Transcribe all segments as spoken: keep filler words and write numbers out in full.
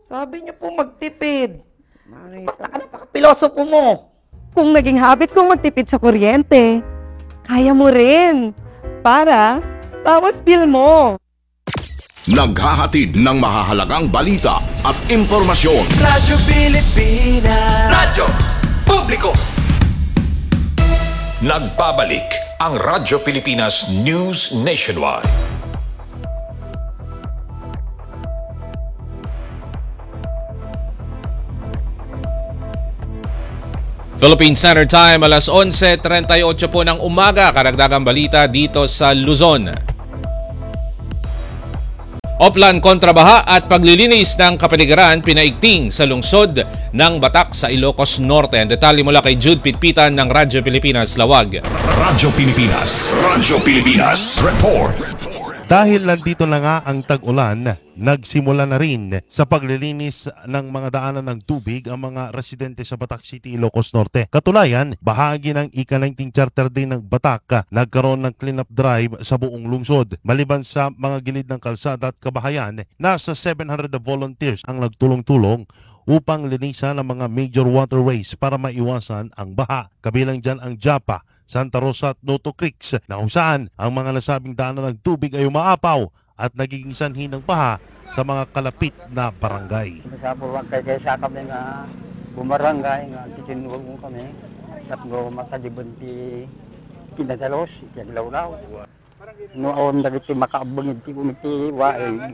Sabi niyo po magtipid. Bakit napaka-pilosopo mo? Kung naging habit kong magtipid sa kuryente, kaya mo rin. Para, tapos bill mo. Naghahatid ng mahahalagang balita at impormasyon. Radyo Pilipinas. Radyo Publiko. Nagbabalik ang Radyo Pilipinas News Nationwide. Philippine Standard Time, alas onse trenta y ocho po ng umaga, karagdagang balita dito sa Luzon. Oplan kontra baha at paglilinis ng kapaligiran pinaigting sa lungsod ng Batak sa Ilocos Norte. Ang detalye mula kay Jude Pitpitan ng Radyo Pilipinas Lawag. Radyo Pilipinas. Radyo Pilipinas. Report. Dahil nandito na nga ang tag-ulan, nagsimula na rin sa paglilinis ng mga daanan ng tubig ang mga residente sa Batak City, Ilocos Norte. Katulayan, bahagi ng ika nineteen Charter Day ng Batak, nagkaroon ng cleanup drive sa buong lungsod. Maliban sa mga gilid ng kalsada at kabahayan, nasa seven hundred na volunteers ang nagtulong-tulong upang linisan ang mga major waterways para maiwasan ang baha. Kabilang dyan ang Japa, Santa Rosa at Noto Creeks, na kung saan ang mga nasabing daanan ng tubig ay umaapaw at nagiging sanhi ng baha sa mga kalapit na barangay. Sa buwan kay kaysa kami nga bumarangay nga titinwag mo kami at go makadibon ti kinadalos ikiglawlaw. Noon dagiti makaabang ti kumiti wae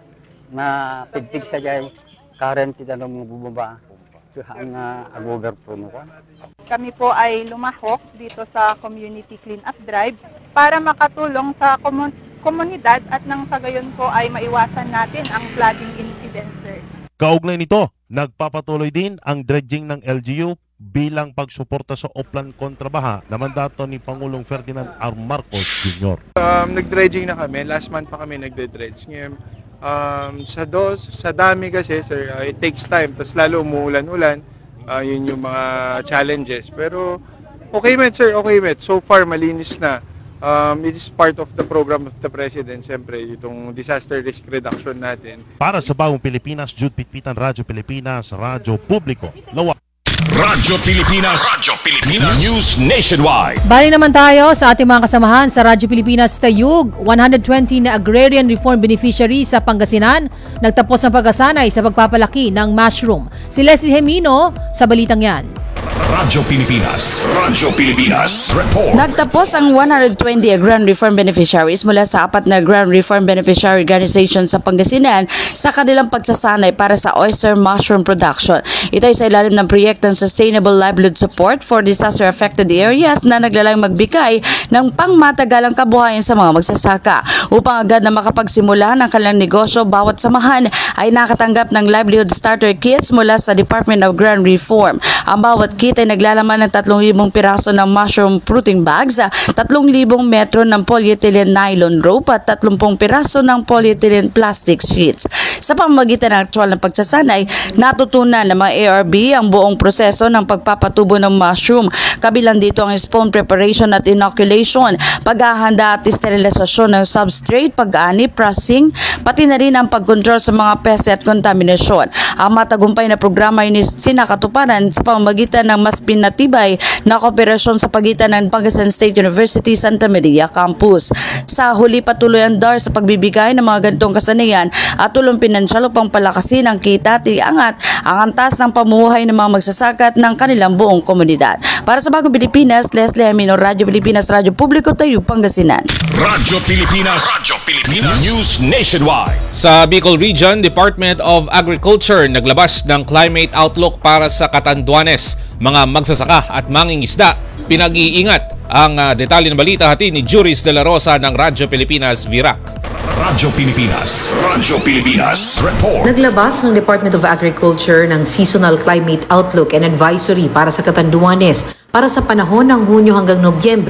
na pigtig sa jay current ti tanong mo bubaba. Ang uh, agogar po mo. Kami po ay lumahok dito sa Community Cleanup Drive para makatulong sa komun- komunidad at nang sa gayon po ay maiwasan natin ang flooding incidents, sir. Kaugnay nito, nagpapatuloy din ang dredging ng L G U bilang pagsuporta sa Oplan kontra baha na mandato ni Pangulong Ferdinand R. Marcos Junior Um, nag-dredging na kami. Last month pa kami nagde-dredge. Ngayon, um, sa, dos, sa dami kasi, sir, uh, it takes time. Tapos lalo umuulan-ulan. Uh, yun yung mga challenges. Pero okay met, sir. Okay met. So far, malinis na. Um, it is part of the program of the President. Siyempre, itong disaster risk reduction natin. Para sa Bagong Pilipinas, Jude Pitpitan, Radyo Pilipinas, Radyo Publiko. Lawag. Radyo Pilipinas. Radyo Pilipinas News Nationwide. Balik naman tayo sa ating mga kasamahan sa Radyo Pilipinas Tayug. one hundred twenty na agrarian reform beneficiaries sa Pangasinan nagtapos ng pag-asanay sa pagpapalaki ng mushroom. Si Leslie Hemino sa balitang yan. Radyo Pilipinas. Radyo Pilipinas. Report. Nagtapos ang one hundred twenty agrarian reform beneficiaries mula sa apat na agrarian reform beneficiary organization sa Pangasinan sa kanilang pagsasanay para sa oyster mushroom production. Ito ay sa ilalim ng proyektong Sustainable Livelihood Support for Disaster-Affected Areas na naglalayong magbigay ng pangmatagalang kabuhayan sa mga magsasaka. Upang agad na makapagsimula ng kanilang negosyo, bawat samahan ay nakatanggap ng livelihood starter kits mula sa Department of Agrarian Reform. Ang bawat kit ay naglalaman ng tatlong libong piraso ng mushroom fruiting bags, tatlong libong metro ng polyethylene nylon rope at tatlumpung piraso ng polyethylene plastic sheets. Sa pamamagitan ng aktual na pagsasanay, natutunan ng mga A R B ang buong proseso ng pagpapatubo ng mushroom. Kabilang dito ang spawn preparation at inoculation, paghahanda at sterilisasyon ng substrate, pag-ani, processing, pati na rin ang pagkontrol sa mga peste at kontaminasyon. Ang matagumpay na programa ay sinakatuparan sa pamamagitan ng mas pinatibay na kooperasyon sa pagitan ng Pangasinan State University Santa Maria Campus. Sa huli, patuloy ang D A R sa pagbibigay ng mga ganitong kasanayan at tulong pinansyal upang palakasin ang kita at iangat ang antas ng pamumuhay ng mga magsasakat ng kanilang buong komunidad. Para sa Bagong Pilipinas, Leslie Hemino, Radyo Pilipinas, Radyo Publiko, Tayug, Pangasinan. Radyo Pilipinas. Radyo Pilipinas News Nationwide. Sa Bicol Region, Department of Agriculture naglabas ng climate outlook para sa Catanduanes. Mga magsasaka at mangingisda, pinag-iingat. Ang uh, detalye ng balita hati ni Juris de la Rosa ng Radyo Pilipinas Virac. Radyo Pilipinas. Radyo Pilipinas. Report. Naglabas ng Department of Agriculture ng Seasonal Climate Outlook and Advisory para sa Catanduanes para sa panahon ng Hunyo hanggang Nobyembre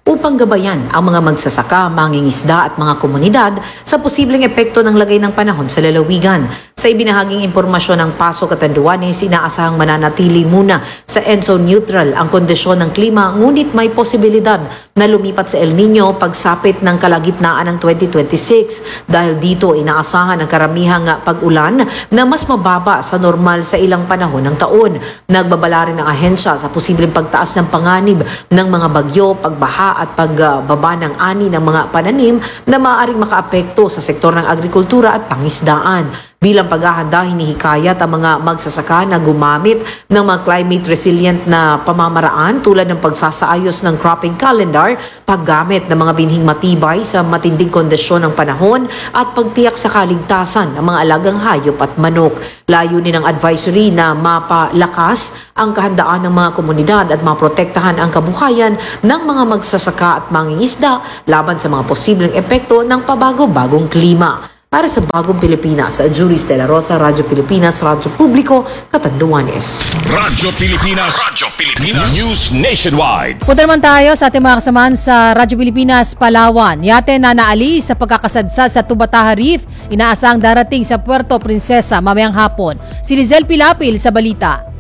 upang gabayan ang mga magsasaka, mangingisda at mga komunidad sa posibleng epekto ng lagay ng panahon sa lalawigan. Sa ibinahaging impormasyon ng Paso Catanduanes, inaasahang mananatili muna sa ENSO neutral ang kondisyon ng klima, ngunit may posibilidad na lumipat sa El Nino pagsapit ng kalagitnaan ng twenty twenty-six. Dahil dito, inaasahan ang karamihang pag-ulan na mas mababa sa normal sa ilang panahon ng taon. Nagbabala rin ang ahensya sa posibleng pagtaas ng panganib ng mga bagyo, pagbaha at pagbaba ng ani ng mga pananim na maaaring makaapekto sa sektor ng agrikultura at pangisdaan. Bilang paghahanda, hinihikayat ang mga magsasaka na gumamit ng mga climate resilient na pamamaraan tulad ng pagsasaayos ng cropping calendar, paggamit ng mga binhing matibay sa matinding kondisyon ng panahon at pagtiyak sa kaligtasan ng mga alagang hayop at manok. Layunin ng advisory na mapalakas ang kahandaan ng mga komunidad at maprotektahan ang kabuhayan ng mga magsasaka at mangingisda laban sa mga posibleng epekto ng pabago-bagong klima. Para sa Bagong Pilipinas, Juris de la Rosa, Radyo Pilipinas, Radyo Publiko, Catanduanes. Radyo Pilipinas, Radyo Pilipinas, News Nationwide. Punta naman tayo sa ating mga kasamahan sa Radyo Pilipinas, Palawan. Yate na naalis sa pagkakasadsad sa Tubataha Reef, inaasang darating sa Puerto Princesa mamayang hapon. Si Lizel Pilapil sa balita.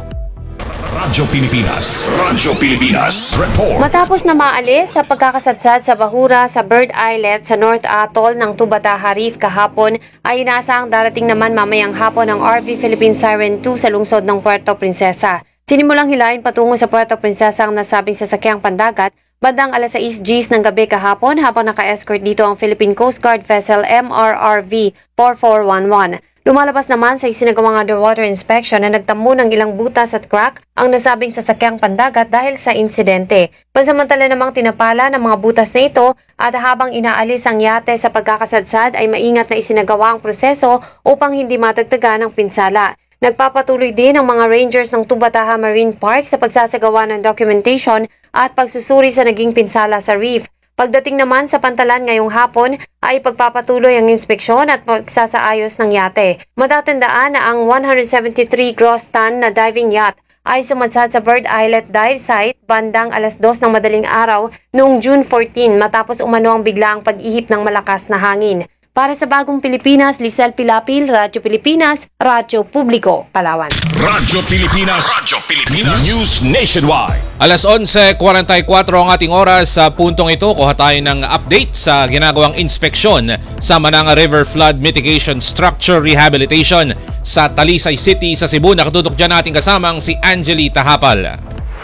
Radyo Pilipinas, Radyo Pilipinas, Report. Matapos na maalis sa pagkakasadsad sa bahura sa Bird Islet sa North Atoll ng Tubataha Reef kahapon, ay inaasahang darating naman mamayang hapon ang R V Philippine Siren two sa lungsod ng Puerto Princesa. Sinimulang hilahin patungo sa Puerto Princesa ang nasabing sasakyang pandagat bandang alas sais Gs ng gabi kahapon habang naka-escort dito ang Philippine Coast Guard vessel M R R V four four one one. Lumalabas naman sa isinagawang underwater inspection na nagtamo ng ilang butas at crack ang nasabing sasakyang pandagat dahil sa insidente. Pansamantala namang tinapala ng mga butas na ito at habang inaalis ang yate sa pagkakasadsad ay maingat na isinagawa ang proseso upang hindi matagtagan ng pinsala. Nagpapatuloy din ang mga rangers ng Tubataha Marine Park sa pagsasagawa ng documentation at pagsusuri sa naging pinsala sa reef. Pagdating naman sa pantalan ngayong hapon ay pagpapatuloy ang inspeksyon at pagsasaayos ng yate. Matatandaan na ang one hundred seventy-three gross ton na diving yacht ay sumadsad sa Bird Islet dive site bandang alas dos ng madaling araw noong June fourteen matapos umano ang biglaang pag-ihip ng malakas na hangin. Para sa Bagong Pilipinas, Lizel Pilapil, Radyo Pilipinas, Radyo Publiko, Palawan. Radyo Pilipinas, Radyo Pilipinas, News Nationwide. Alas onse kuwarenta y kuwatro ang ating oras. Sa puntong ito, kuha tayo ng update sa ginagawang inspeksyon sa Mananga River Flood Mitigation Structure Rehabilitation sa Talisay City sa Cebu. Nakatutok dyan natin kasamang si Angeli Tahapal.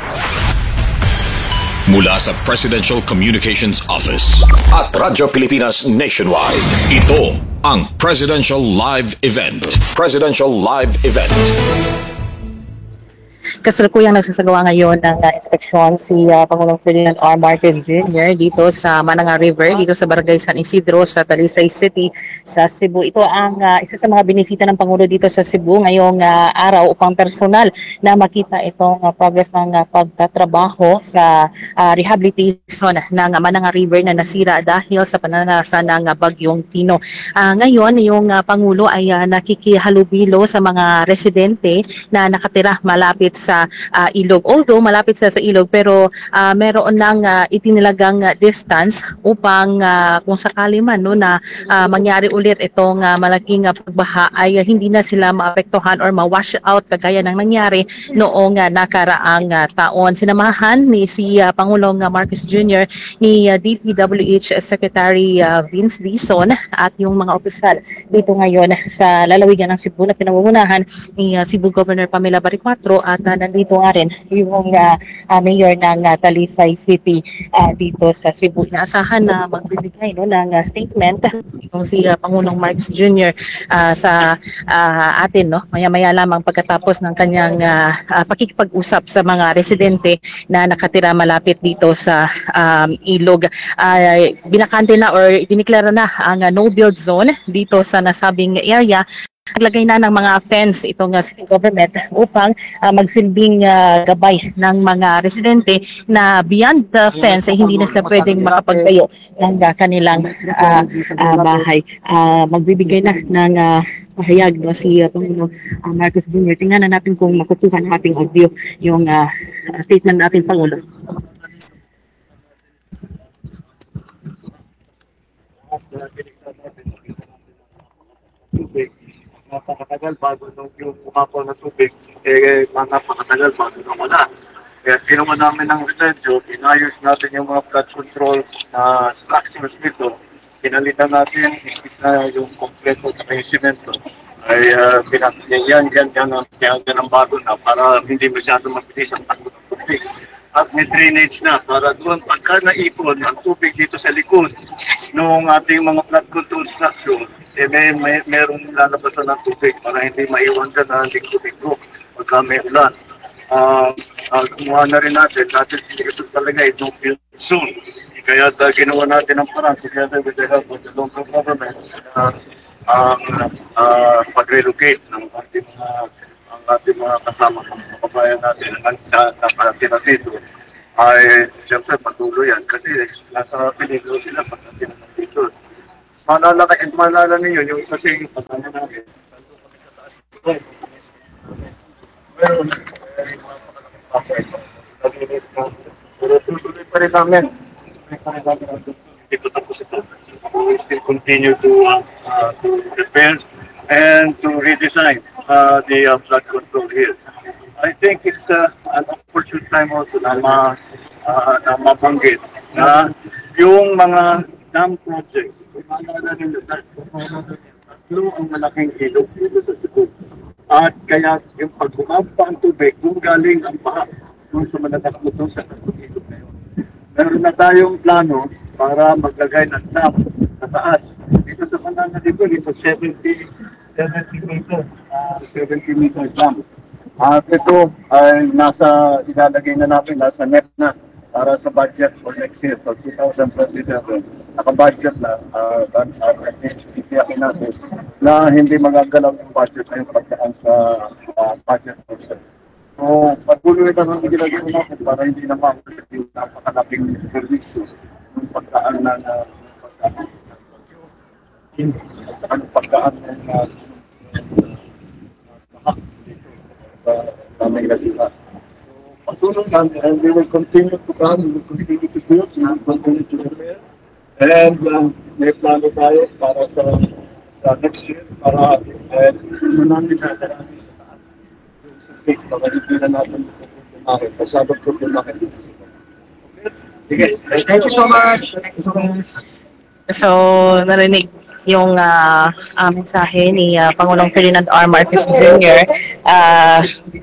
Mula sa Presidential Communications Office at Radyo Pilipinas Nationwide, ito ang Presidential Live Event. Presidential Live Event. Kasalukuyang nagsasagawa ngayon ng uh, inspeksyon si uh, Pangulong Ferdinand R. Marcos Junior dito sa Mananga River, dito sa Barangay San Isidro sa Talisay City sa Cebu. Ito ang uh, isa sa mga binisita ng Pangulo dito sa Cebu ngayong uh, araw upang personal na makita itong uh, progress ng uh, pagtatrabaho sa uh, rehabilitation ng uh, Mananga River na nasira dahil sa pananasa ng uh, Bagyong Tino. Uh, ngayon, yung uh, Pangulo ay uh, nakikihalubilo sa mga residente na nakatira malapit sa uh, ilog. Although malapit sa sa ilog pero uh, meron nang uh, itinilagang uh, distance upang uh, kung sakali man no na uh, mangyari ulit itong uh, malaking uh, pagbaha ay uh, hindi na sila maapektuhan or ma-wash out kagaya ng nangyari noong uh, nakaraang uh, taon. Sinamahan ni si uh, Pangulong uh, Marcos Junior ni uh, D P W H Secretary uh, Vince Dizon at yung mga opisyal dito ngayon sa lalawigan ng Cebu na pinangungunahan ni uh, Cebu Governor Pamela Baricuatro at uh, nandito nga rin yung uh, uh, mayor ng uh, Talisay City uh, dito sa Cebu. Naasahan na magbibigay no, ng uh, statement yung si uh, Pangulong Marcos Junior uh, sa uh, atin no, maya-maya lamang pagkatapos ng kanyang uh, uh, pakikipag-usap sa mga residente na nakatira malapit dito sa um, ilog. Uh, binakante na or diniklara na ang uh, no-build zone dito sa nasabing area. Naglagay na ng mga fence itong uh, city government upang uh, magsilbing uh, gabay ng mga residente na beyond the fence ay hindi na sila pwedeng makapagtayo ng uh, kanilang uh, uh, bahay. Uh, magbibigay na ng uh, pahayag no, si uh, Pangulong uh, Marcos Junior Tingnan na natin kung makukuha ng ating audio yung uh, statement ng ating Pangulo. napakatagal bago nung yung pumapaw na tubig, eh, napakatagal bago nawala. Kaya ginawa namin ng remedyo, inayos natin yung mga flood control na structures nito. Pinalitan natin, imbis na yung kompleto at yung simento, ay uh, pinakyan yan, yan, yan, yan, yan ang bago na para hindi masyado mabilis ang takot ng tubig. At may drainage na para doon pagka naipon ang tubig dito sa likod ng ating mga flood control structure, eh may, may merong lalabasan ng tubig para hindi maiwan ka na linggo-linggo pagka may ulan. Uh, uh, kumuha na rin natin, natin ito talaga itong build soon. Kaya uh, ginawa natin ang parang together with the help of the local government uh, uh, uh, pag-relocate ng ating mga ang ating mga kasama ng mga kabayan natin ang nakatira dito ay siyempre patuloy yan kasi nasa peligro sila pagkatira dito. Manala, manala ninyo yung kasi yung kasama namin. Meron pero tuloy pa rin namin. Ito tapos ito. We still continue to, uh, uh, to prepare and to redesign uh, the uh, flood control here. I think it's uh, an opportune time also na, ma, uh, na mabanggit na yung mga dam projects, maalala nila tatlo ang malaking ilog dito sa Cebu. At kaya yung pag bumaba ang tubig, kung galing ang baha, kung sa malatakbo doon sa ilog na yun. Meron na tayong plano para maglagay ng dam sa taas. Dito sa Manana dito, dito seventy meter, uh, seventy meter dam. At ito ay nasa, ilalagay na natin, nasa net na para sa budget for next year, for two thousand twenty-seven. Naka-budget na, uh, that's our itiyakin natin na hindi magagalaw yung budget na yung pagkaan sa uh, budget process. So, patuloy na lang ginagawa natin para hindi na makulit yung napakalaping permission ng pagkaan na uh, pagkaan at saka ng pagkaan ng uh, naming nasila. Patuloy namin and we will continue to come, we will continue to build, we will continue to repair. And uh, may plano tayo para sa, sa next year para uh, namin na karami sa taas. Okay, baka hindi na natin tumakin. Pasabot ko tumakin dito sa taas. Okay? Thank you so much. Thank you so much. So, narinig yung uh, uh, mensahe ni uh, Pangulong Ferdinand R. Marcos Junior Uh,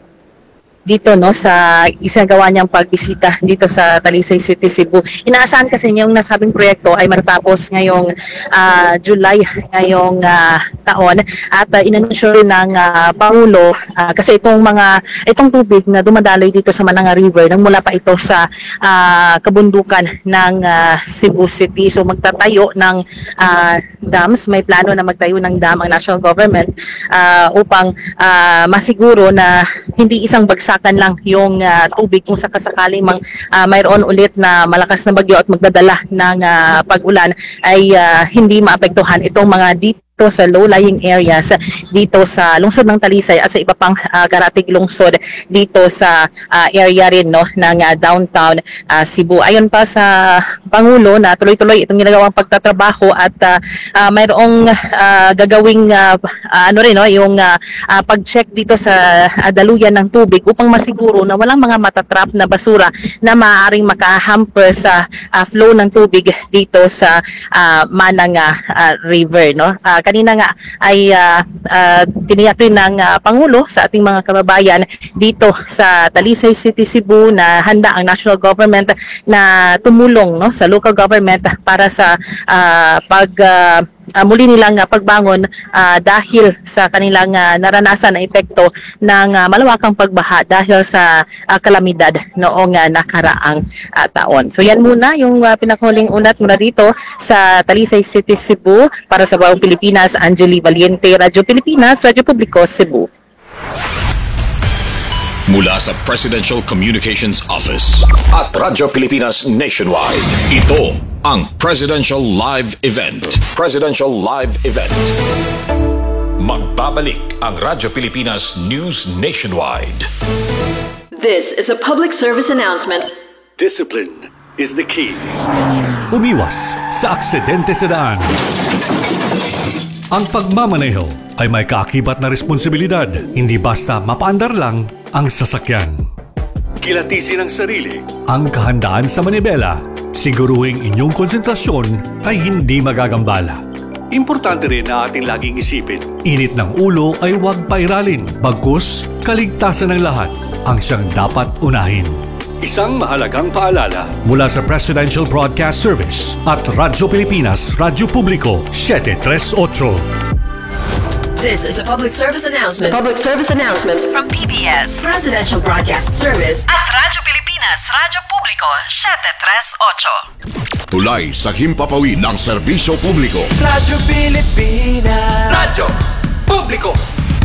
dito no sa isagawa niyang pagbisita dito sa Talisay City, Cebu. Inaasahan kasi yung nasabing proyekto ay matatapos ngayong uh, July ngayong uh, taon at uh, inansure ng uh, Pangulo uh, kasi itong mga itong tubig na dumadaloy dito sa Mananga River nang mula pa ito sa uh, kabundukan ng uh, Cebu City. So magtatayo ng uh, dams, may plano na magtayo ng dam ang national government uh, upang uh, masiguro na hindi isang bagsak lang yung uh, tubig kung sakasakali mang uh, mayroon ulit na malakas na bagyo at magdadala ng uh, pag-ulan ay uh, hindi maapektuhan itong mga dito sa low-lying areas dito sa lungsod ng Talisay at sa iba pang uh, karatig lungsod dito sa uh, area rin no ng uh, downtown uh, Cebu. Ayon pa sa Pangulo na tuloy-tuloy itong ginagawang pagtatrabaho at uh, uh, mayroong uh, gagawing uh, uh, ano rin no yung uh, uh, pag-check dito sa uh, daluyan ng tubig upang masiguro na walang mga matatrap na basura na maaaring makahamper sa uh, flow ng tubig dito sa uh, Mananga uh, River no. Uh, kanina nga ay uh, uh, tiniyak rin ng uh, Pangulo sa ating mga kababayan dito sa Talisay City, Cebu na handa ang national government na tumulong no sa local government para sa uh, pag uh, uh, muli nilang uh, pagbangon uh, dahil sa kanilang uh, naranasan na epekto ng uh, malawakang pagbaha dahil sa uh, kalamidad noong uh, nakaraang uh, taon. So yan muna yung uh, pinakahuling ulat mula dito sa Talisay City, Cebu. Para sa Bawang Pilipinas, Angeli Valiente, Radyo Pilipinas, Radyo Publiko, Cebu. Mula sa Presidential Communications Office at Radyo Pilipinas Nationwide, ito ang Presidential Live Event. Presidential Live Event. Magbabalik ang Radyo Pilipinas News Nationwide. This is a public service announcement. Discipline is the key. Umiwas sa aksidente sa daan. Ang pagmamaneho ay may kaakibat na responsibilidad. Hindi basta mapaandar lang ang sasakyan. Kilatisin ang sarili, ang kahandaan sa manibela. Siguruhing inyong konsentrasyon ay hindi magagambala. Importante rin na ating laging isipin, init ng ulo ay huwag pairalin. Bagkus, kaligtasan ng lahat ang siyang dapat unahin. Isang mahalagang paalala mula sa Presidential Broadcast Service at Radyo Pilipinas, Radyo Publiko, seven three eight. This is a public service announcement. Public service announcement From P B S Presidential Broadcast Service at Radyo Pilipinas, Radyo Publiko, seven three eight. Tulay sa himpapawid ng serbisyo publiko. Radyo Pilipinas. Radyo Publiko.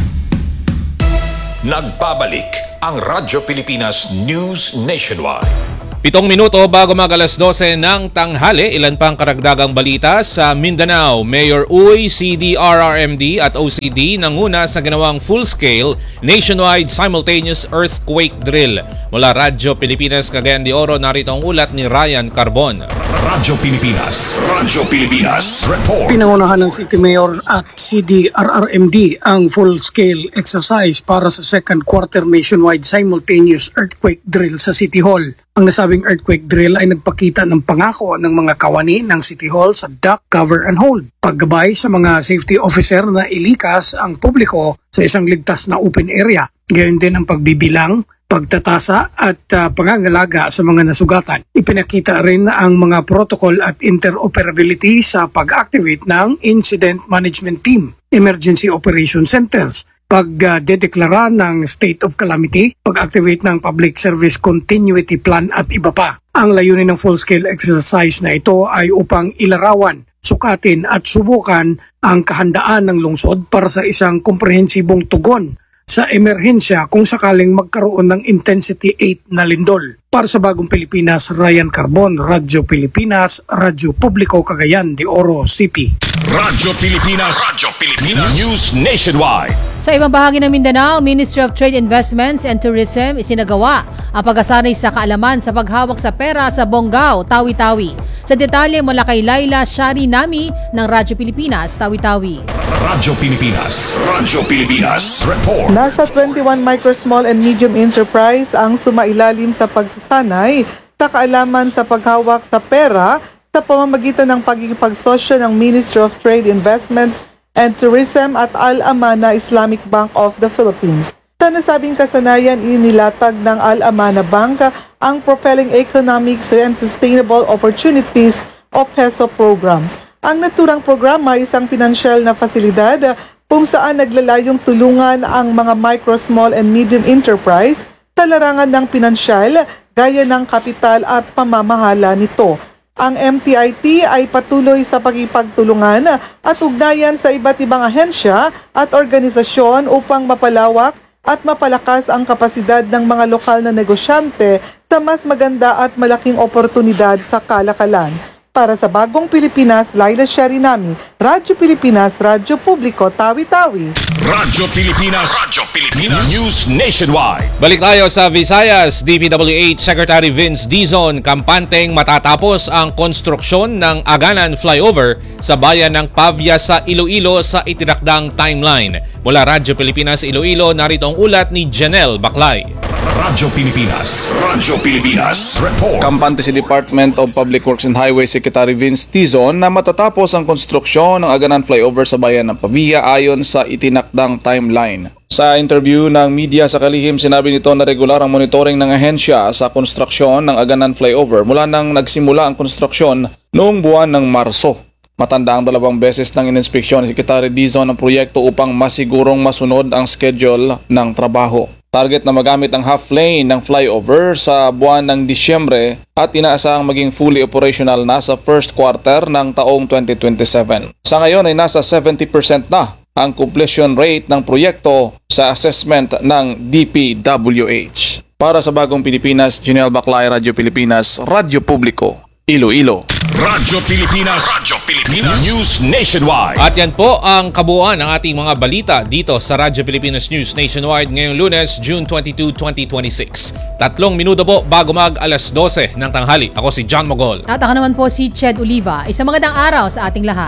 Nagbabalik ang Radyo Pilipinas News Nationwide. Pitong minuto bago mag alas dose ng tanghali, ilan pang karagdagang balita sa Mindanao. Mayor Uy, C D R R M D at O C D nanguna sa ginawang full-scale nationwide simultaneous earthquake drill. Mula Radyo Pilipinas, Cagayan de Oro, narito ang ulat ni Ryan Carbon. Radyo Pilipinas, Radyo Pilipinas, report. Pinangunahan ng City Mayor at C D R R M D ang full-scale exercise para sa second quarter nationwide simultaneous earthquake drill sa City Hall. Ang nasabing earthquake drill ay nagpakita ng pangako ng mga kawani ng City Hall sa duck, cover and hold. Paggabay sa mga safety officer na ilikas ang publiko sa isang ligtas na open area. Gayon din ang pagbibilang, pagtatasa at uh, pangangalaga sa mga nasugatan. Ipinakita rin ang mga protocol at interoperability sa pag-activate ng Incident Management Team, Emergency Operation Centers, pagdedeklara ng state of calamity, pag-activate ng public service continuity plan at iba pa. Ang layunin ng full-scale exercise na ito ay upang ilarawan, sukatin at subukan ang kahandaan ng lungsod para sa isang komprehensibong tugon sa emerhensya kung sakaling magkaroon ng intensity eight na lindol. Para sa Bagong Pilipinas, Ryan Carbon, Radyo Pilipinas, Radyo Publiko, Cagayan de Oro City. Radyo Pilipinas, Radyo Pilipinas News Nationwide. Sa ibang bahagi ng Mindanao, Ministry of Trade, Investments and Tourism isinagawa ang pagkasanay sa kaalaman sa paghawak sa pera sa Bonggao, Tawi-Tawi. Sa detalye mula kay Laila Shari Nami ng Radyo Pilipinas, Tawi-Tawi. Radyo Pilipinas, Radyo Pilipinas, report. Nasa twenty-one micro, small and medium enterprise ang sumailalim sa pagsasanay sa kaalaman sa paghawak sa pera sa pamamagitan ng pagkikipagsosyo ng Ministry of Trade, Investments and Tourism at Al-Amana Islamic Bank of the Philippines. Sa nasabing kasanayan, inilatag ng Al-Amana Bank ang Propelling Economics and Sustainable Opportunities o PESO program. Ang naturang programa ay isang pinansyal na fasilidad kung saan naglalayong tulungan ang mga micro, small and medium enterprise sa larangan ng pinansyal gaya ng kapital at pamamahala nito. Ang M T I T ay patuloy sa pagkipagtulungan at ugnayan sa iba't ibang ahensya at organisasyon upang mapalawak at mapalakas ang kapasidad ng mga lokal na negosyante sa mas maganda at malaking oportunidad sa kalakalan. Para sa Bagong Pilipinas, Laila Sharinami, Radyo Pilipinas, Radyo Publiko, Tawi-Tawi. Radyo Pilipinas, Radyo Pilipinas News Nationwide. Balik tayo sa Visayas. D P W H Secretary Vince Dizon, kampanteng matatapos ang konstruksyon ng Aganan Flyover sa bayan ng Pavia sa Iloilo sa itinakdang timeline. Mula Radyo Pilipinas, Iloilo, narito ang ulat ni Janelle Baclay. Radyo Pilipinas, Radyo Pilipinas, report. Kampante si Department of Public Works and Highways Secretary Vince Dizon na matatapos ang konstruksyon ng Aganan Flyover sa bayan ng Pavia ayon sa itinakdang timeline. Sa interview ng media sa kalihim, sinabi nito na regular ang monitoring ng ahensya sa konstruksyon ng Aganan Flyover mula nang nagsimula ang konstruksyon noong buwan ng Marso. Matanda ang dalawang beses ng ininspeksyon ni Secretary Dizon ang proyekto upang masigurong masunod ang schedule ng trabaho. Target na magamit ang half lane ng flyover sa buwan ng Disyembre at inaasahang maging fully operational na sa first quarter ng taong twenty twenty-seven. Sa ngayon ay nasa seventy percent na ang completion rate ng proyekto sa assessment ng D P W H. Para sa Bagong Pilipinas, Janelle Baclay, Radyo Pilipinas, Radyo Publiko, Iloilo. Radyo Pilipinas, Radyo Pilipinas News Nationwide. At yan po ang kabuuan ng ating mga balita dito sa Radyo Pilipinas News Nationwide ngayong Lunes, June twenty-second, twenty twenty-six. Tatlong minuto po bago mag alas dose ng tanghali. Ako si John Mogol. At ako naman po si Ched Oliva. Isang magandang araw sa ating lahat.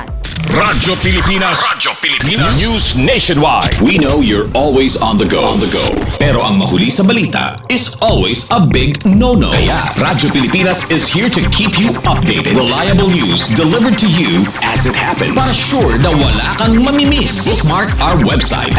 Radyo Pilipinas. Radyo Pilipinas. News Nationwide. We know you're always on the go. On the go. Pero ang mahuli sa balita is always a big no-no. Kaya Radyo Pilipinas is here to keep you updated. Reliable news delivered to you as it happens. Para sure na wala kang mamimiss. Bookmark our website